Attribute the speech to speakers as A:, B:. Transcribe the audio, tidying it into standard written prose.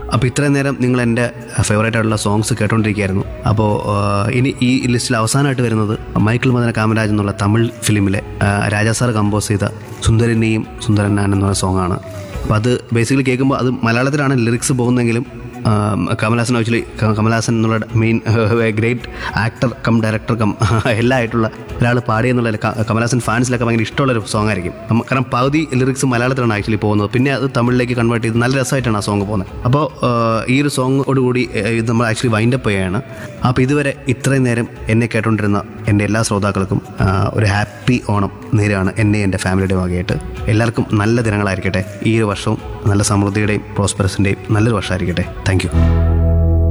A: അപ്പോൾ ഇത്രയും നേരം നിങ്ങൾ എൻ്റെ ഫേവറേറ്റ് ആയിട്ടുള്ള സോങ്സ് കേട്ടോണ്ടിരിക്കുകയായിരുന്നു. അപ്പോൾ ഇനി ഈ ലിസ്റ്റിൽ അവസാനമായിട്ട് വരുന്നത് മൈക്കിൾ മദന കാമരാജ് എന്നുള്ള തമിഴ് ഫിലിമിലെ രാജാ സാർ കമ്പോസ് ചെയ്ത സുന്ദരനെയും സുന്ദരനാൻ എന്നുള്ള സോങ്ങാണ്. അപ്പോൾ അത് ബേസിക്കലി കേൾക്കുമ്പോൾ അത് മലയാളത്തിലാണ് ലിറിക്സ് പോകുന്നെങ്കിലും കമൽഹാസൻ ആക്ച്വലി കമൽഹാസൻ എന്നുള്ള main great actor come director come എല്ലാം ആയിട്ടുള്ള ഒരാൾ പാടിയെന്നുള്ള കമൽഹാസൻ ഫാൻസിലൊക്കെ ഭയങ്കര ഇഷ്ടമുള്ളൊരു സോങ് ആയിരിക്കും. കാരണം പകുതി ലിറിക്സ് മലയാളത്തിലാണ് ആക്ച്വലി പോകുന്നത്, പിന്നെ അത് തമിഴിലേക്ക് കൺവേർട്ട് ചെയ്ത് നല്ല രസമായിട്ടാണ് ആ സോങ് പോകുന്നത്. അപ്പോൾ ഈ ഒരു സോങ്ങോടുകൂടി ഇത് നമ്മൾ ആക്ച്വലി വൈൻഡപ്പ് ചെയ്യുകയാണ്. അപ്പോൾ ഇതുവരെ ഇത്രയും നേരം എന്നെ കേട്ടുകൊണ്ടിരുന്ന എൻ്റെ എല്ലാ ശ്രോതാക്കൾക്കും ഒരു ഹാപ്പി ഓണം നേരെയാണ് എന്നെ എൻ്റെ ഫാമിലിയുടെ വകയായിട്ട്. എല്ലാവർക്കും നല്ല ദിനങ്ങളായിരിക്കട്ടെ. ഈ ഒരു വർഷവും നല്ല സമൃദ്ധിയുടെയും പ്രോസ്പെറസിൻ്റെയും നല്ലൊരു വർഷമായിരിക്കട്ടെ. Thank you.